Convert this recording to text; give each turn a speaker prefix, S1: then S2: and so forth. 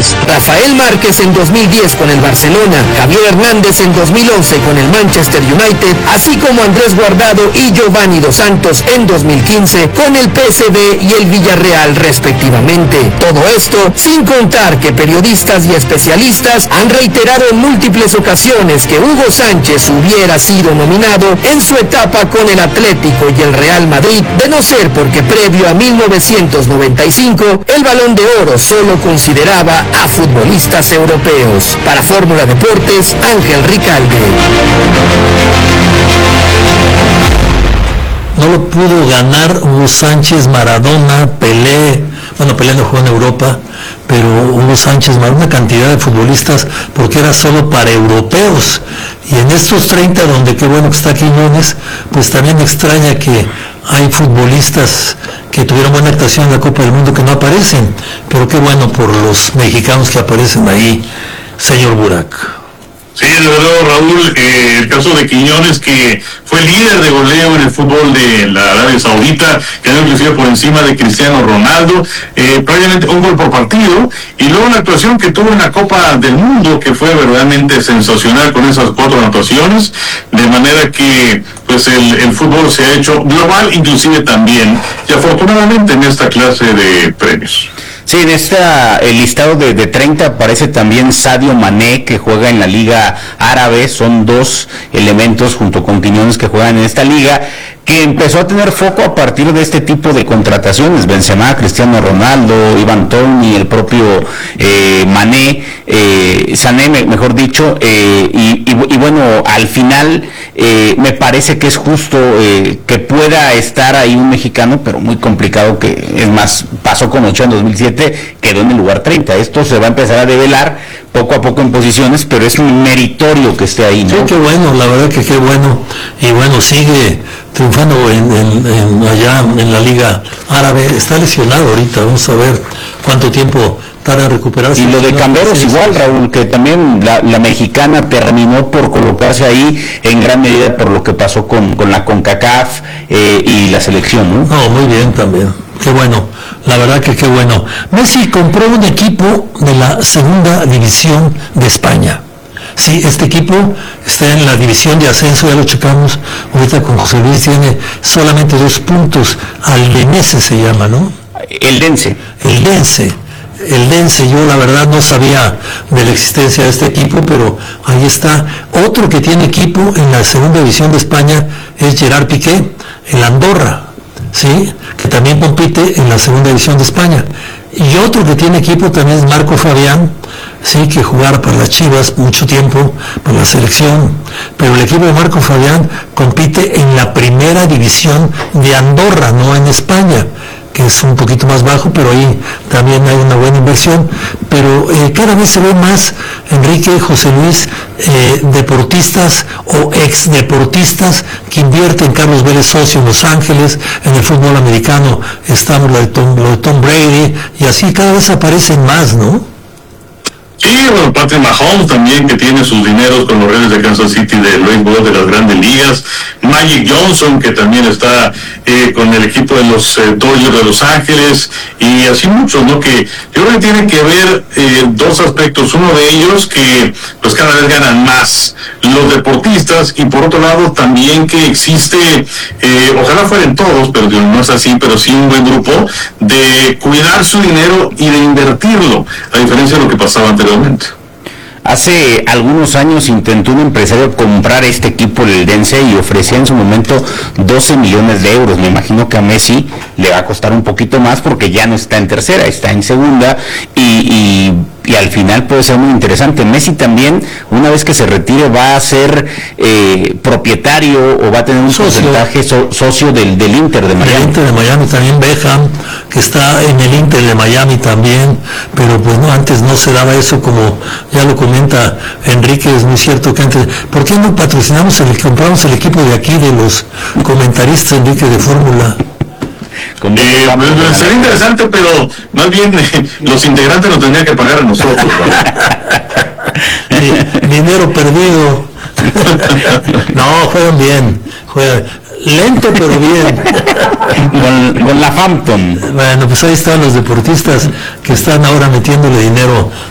S1: jugadores: Rafael Márquez en 2010 con el Barcelona, Javier Hernández en 2011 con el Manchester United, así como Andrés Guardado y Giovanni Dos Santos en 2015 con el PSV y el Villarreal respectivamente. Todo esto sin contar que periodistas y especialistas han reiterado en múltiples ocasiones que Hugo Sánchez hubiera sido nominado en su etapa con el Atlético y el Real Madrid, de no ser porque previo a 1995 el Balón de Oro solo consideraba a futbolistas europeos. Para Fórmula Deportes, Ángel Ricalde.
S2: No lo pudo ganar Hugo Sánchez, Maradona, Pelé. Bueno, Pelé no jugó en Europa, pero Hugo Sánchez, una cantidad de futbolistas, porque era solo para europeos. Y en estos 30, donde qué bueno que está Quiñones, pues también me extraña que hay futbolistas que tuvieron buena actuación en la Copa del Mundo que no aparecen, pero qué bueno por los mexicanos que aparecen ahí, señor Burak.
S3: Sí, de verdad, Raúl, el caso de Quiñones, que fue líder de goleo en el fútbol de la Arabia Saudita, quedó inclusive por encima de Cristiano Ronaldo, prácticamente un gol por partido, y luego una actuación que tuvo en la Copa del Mundo, que fue verdaderamente sensacional con esas 4 anotaciones, de manera que pues el fútbol se ha hecho global, inclusive también, y afortunadamente en esta clase de premios.
S4: Sí, en el listado de 30 aparece también Sadio Mané, que juega en la Liga Árabe. Son 2 elementos junto con Quiñones que juegan en esta liga, que empezó a tener foco a partir de este tipo de contrataciones: Benzema, Cristiano Ronaldo, Ivan Toney, el propio Sané, mejor dicho, y bueno, al final me parece que es justo que pueda estar ahí un mexicano, pero muy complicado, que es más, pasó con 8 en 2007, quedó en el lugar 30. Esto se va a empezar a develar poco a poco en posiciones, pero es meritorio que esté ahí, ¿no?
S2: Sí, qué bueno, la verdad que qué bueno. Y bueno, sigue triunfando allá en la Liga Árabe. Está lesionado ahorita, vamos a ver cuánto tiempo tarda en recuperarse.
S4: Y lo de Camberos igual, Raúl, que también la mexicana terminó por colocarse ahí en gran medida por lo que pasó con la CONCACAF y la selección, ¿no?
S2: No, muy bien también. Qué bueno, la verdad que qué bueno. Messi compró un equipo de la segunda división de España. Sí, este equipo está en la división de ascenso, ya lo checamos ahorita con José Luis, tiene solamente 2 puntos. Aldense se llama, ¿no?
S4: El Dense,
S2: yo la verdad no sabía de la existencia de este equipo, pero ahí está. Otro que tiene equipo en la segunda división de España es Gerard Piqué, el Andorra, ¿sí?, que también compite en la segunda división de España. Y otro que tiene equipo también es Marco Fabián, sí, que jugar para las Chivas mucho tiempo, para la selección, pero el equipo de Marco Fabián compite en la primera división de Andorra, no en España, que es un poquito más bajo, pero ahí también hay una buena inversión. Pero cada vez se ve más, Enrique, José Luis, deportistas o exdeportistas que invierten. Carlos Vélez, socio en Los Ángeles, en el fútbol americano estamos lo de Tom Brady, y así cada vez aparecen más, ¿no?
S3: Sí, bueno, Patrick Mahomes también, que tiene sus dineros con los Reyes de Kansas City del béisbol de las Grandes Ligas. Magic Johnson, que también está con el equipo de los Dodgers de Los Ángeles, y así muchos, ¿no? Que yo creo que tienen que ver 2 aspectos. Uno de ellos, que pues cada vez ganan más los deportistas, y por otro lado también que existe, ojalá fueran todos, pero no es así, pero sí un buen grupo de cuidar su dinero y de invertirlo, a diferencia de lo que pasaba anteriormente.
S4: Hace algunos años intentó un empresario comprar este equipo, el Eldense, y ofrecía en su momento 12 millones de euros. Me imagino que a Messi le va a costar un poquito más porque ya no está en tercera, está en segunda, y al final puede ser muy interesante. Messi también, una vez que se retire, va a ser propietario, o va a tener un porcentaje socio del Inter de Miami.
S2: El Inter de Miami también, Beckham, que está en el Inter de Miami también, pero pues no, antes no se daba eso, como ya lo comenta Enrique. Es muy cierto que antes, ¿por qué no compramos el equipo de aquí, de los comentaristas, Enrique, de Fórmula?
S3: Sería interesante, pero más bien los integrantes nos tendrían que pagar a nosotros,
S2: ¿no? Dinero perdido. No, juegan bien, lento pero bien.
S4: Con la Hampton.
S2: Bueno, pues ahí están los deportistas que están ahora metiéndole dinero